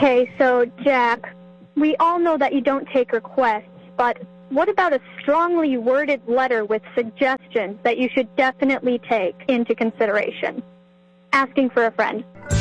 Okay, so Jack, we all know that you don't take requests, but what about a strongly worded letter with suggestions that you should definitely take into consideration? Asking for a friend.